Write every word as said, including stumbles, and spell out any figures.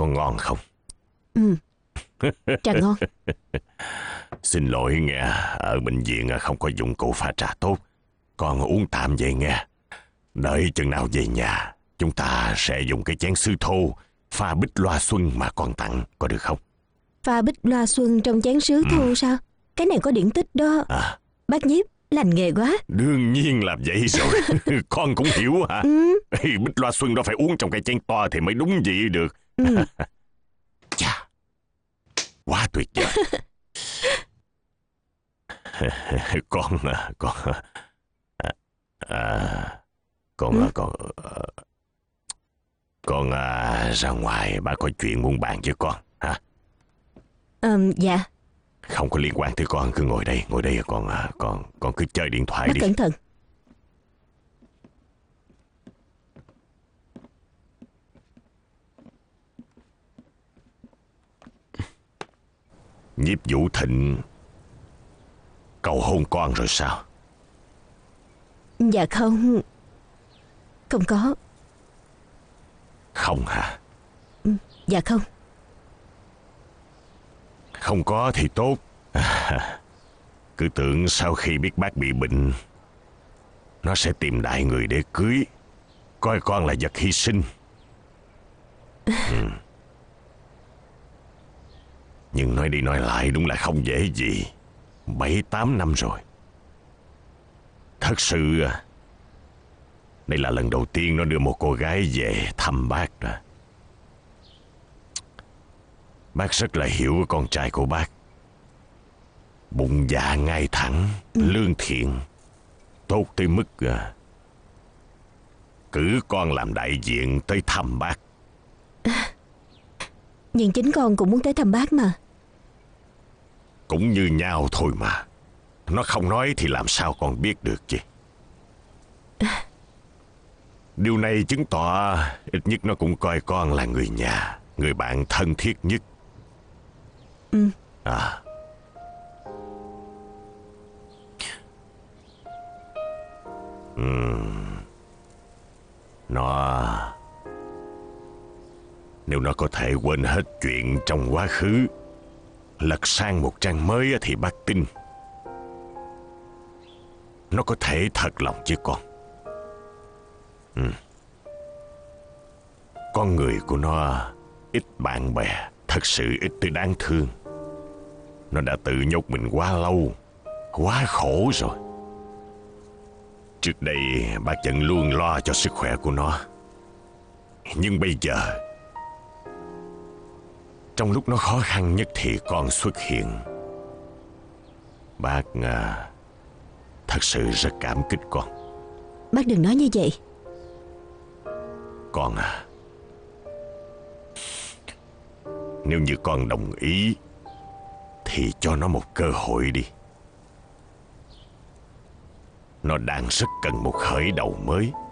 có ngon không? Ừ, trà ngon. Xin lỗi nghe, ở bệnh viện không có dụng cụ pha trà tốt. Con uống tạm vậy nghe. Đợi chừng nào về nhà, chúng ta sẽ dùng cái chén sứ thô pha bích loa xuân mà con tặng, có được không? Pha bích loa xuân trong chén sứ Ừ. thô sao? Cái này có điển tích đó. À, Bác Nhiếp lành nghề quá. đương nhiên là vậy rồi. Con cũng hiểu hả? Ừ. Bích loa xuân đó phải uống trong cái chén to thì mới đúng vị được. Ừ. Chà, quá tuyệt vời. Con à, con à, à, con Ừ. à, con à, con à, ra ngoài, bà có chuyện muốn bàn với con hả? Ờm, dạ. Không có liên quan tới con, cứ ngồi đây, ngồi đây con à, con con cứ chơi điện thoại Bác đi. cẩn thận. Nhiếp Vũ Thịnh cầu hôn con rồi sao? Dạ không. Không có. Không hả? Ừ, dạ không. Không có thì tốt. À, cứ tưởng sau khi biết bác bị bệnh, nó sẽ tìm đại người để cưới, coi con là vật hy sinh. Ừ. Nhưng nói đi nói lại đúng là không dễ gì. Bảy tám năm rồi. Thật sự đây là lần đầu tiên nó đưa một cô gái về thăm bác đó. Bác rất là hiểu con trai của bác. Bụng dạ ngay thẳng, lương thiện, tốt tới mức à, cử con làm đại diện tới thăm bác. Nhưng chính con cũng muốn tới thăm bác mà. Cũng như nhau thôi mà. Nó không nói thì làm sao con biết được chứ. Điều này chứng tỏ ít nhất nó cũng coi con là người nhà, người bạn thân thiết nhất. Ừ. À. Uhm. Nó... Nếu nó có thể quên hết chuyện trong quá khứ, lật sang một trang mới thì bác tin nó có thể thật lòng với con. Ừ. Con người của nó ít bạn bè, thật sự ít tới đáng thương. Nó đã tự nhốt mình quá lâu, quá khổ rồi. Trước đây bác vẫn luôn lo cho sức khỏe của nó. Nhưng bây giờ, trong lúc nó khó khăn nhất thì con xuất hiện. Bác à, thật sự rất cảm kích con. Bác đừng nói như vậy. Con à, nếu như con đồng ý thì cho nó một cơ hội đi. Nó đang rất cần một khởi đầu mới.